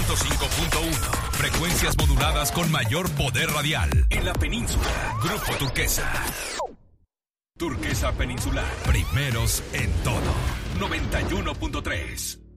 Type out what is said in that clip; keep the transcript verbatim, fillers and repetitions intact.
ciento cinco punto uno. Frecuencias moduladas con mayor poder radial. En la península. Grupo Turquesa. Turquesa Peninsular. Primeros en todo. noventa y uno punto tres.